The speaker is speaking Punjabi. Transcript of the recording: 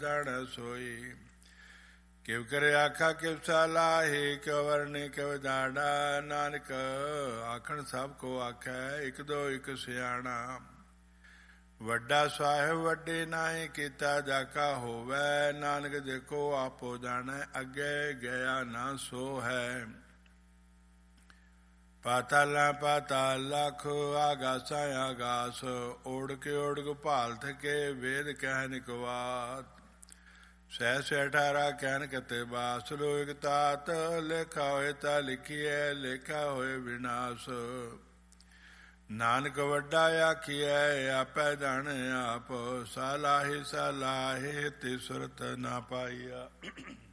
ਜਾਣੈ ਸੋਈ। ਕਿਵ ਕਰੇ ਆਖਾ ਕਿਵ ਸਲਾਹੀ, ਕਿਵ ਵਰਣੀ ਕਿਵ ਜਾਣਾ। ਨਾਨਕ ਆਖਣ ਸਭ ਕੋ ਆਖੈ, ਇਕ ਦੋ ਇਕ ਸਿਆਣਾ। ਵੱਡਾ ਸਾਹਿਬ ਵੱਡੇ ਨਾਹੀ, ਕੀਤਾ ਜਾਕਾ ਹੋਵੈ। ਨਾਨਕ ਦੇਖੋ ਆਪੋ ਜਾਣੈ, ਅੱਗੇ ਗਿਆ ਨਾ ਸੋ ਹੈ। ਪਾਤਾਲਾਂ ਪਾਤਾਲ ਲਖ, ਆਗਾਸਾਂ ਆਗਾਸ। ਓੜਕ ਓੜਕ ਭਾਲਤ ਕੇ, ਵੇਦ ਕਹਿ ਨਿਕਵਾਤ। ਸਹਿ ਸਹਿ 18 ਕਹਿਨ ਕਤੇ ਬਾਸ। ਲੋਇਕ ਤਾਤ ਲੇਖਾ ਹੋਏ ਤਾ ਲਿਖੀਐ, ਲੇਖਾ ਹੋਏ ਵਿਨਾਸ਼। ਨਾਨਕ ਵੱਡਾ ਆਖੀਐ, ਆਪੈ ਜਾਣੈ ਆਪ। ਸਲਾਹੀ ਸਲਾਹੇ, ਤਿਸ ਸੁਰਤ ਨਾ ਪਾਈਆ।